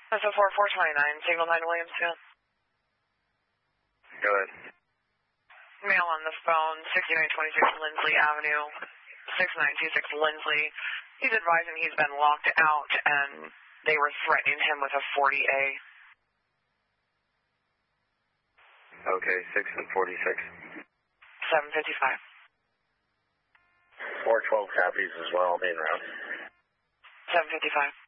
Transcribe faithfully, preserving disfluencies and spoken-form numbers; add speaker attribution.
Speaker 1: That's a four four twenty-nine, signal nine Williamsfield.
Speaker 2: Go ahead.
Speaker 1: Male on the phone, sixty-nine twenty-six Lindsley Avenue, six nine two six Lindsley. He's advising he's been locked out and they were threatening him with a forty A.
Speaker 2: Okay, six and forty-six.
Speaker 1: seven fifty-five.
Speaker 2: four twelve copies as well, main route.
Speaker 1: seven fifty-five.